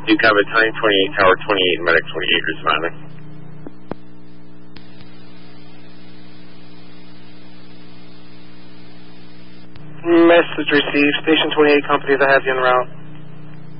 You cover Time 28, Tower 28, Medic 28, responding. Message received. Station 28, company that has you en route.